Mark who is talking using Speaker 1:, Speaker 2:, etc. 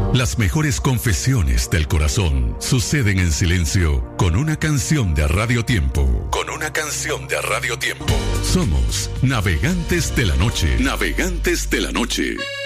Speaker 1: Las mejores confesiones del corazón suceden en silencio con una canción de Radio Tiempo. Con una canción de Radio Tiempo. Somos Navegantes de la Noche. Navegantes de la Noche.